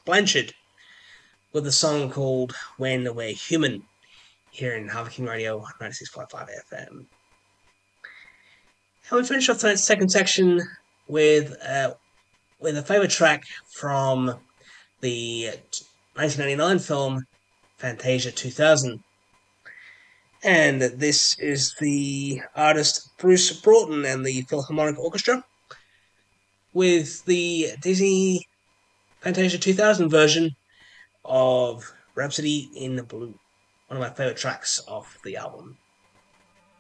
Blanchard with a song called When We're Human here in Harvey King Radio 96.5 FM. And we finish off tonight's second section with a favourite track from the 1999 film Fantasia 2000. And this is the artist Bruce Broughton and the Philharmonic Orchestra with the Disney Fantasia 2000 version of Rhapsody in Blue, one of my favourite tracks off the album.